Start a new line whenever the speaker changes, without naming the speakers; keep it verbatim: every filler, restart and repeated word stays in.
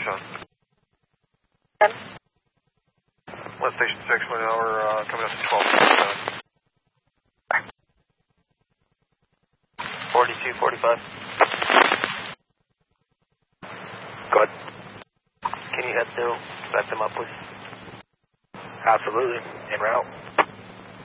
Sean. One station six, one hour, uh, coming up to twelve.
forty-two, forty-five.
Go ahead.
Can you head through, back them up, please?
Absolutely. En route.